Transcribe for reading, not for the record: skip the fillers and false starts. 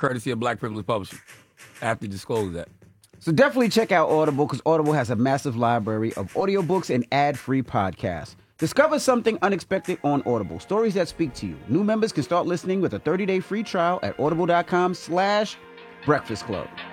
courtesy of Black Privilege Publishing. I have to disclose that. So definitely check out Audible, because Audible has a massive library of audiobooks and ad-free podcasts. Discover something unexpected on Audible. Stories that speak to you. New members can start listening with a 30-day free trial at audible.com/breakfast club.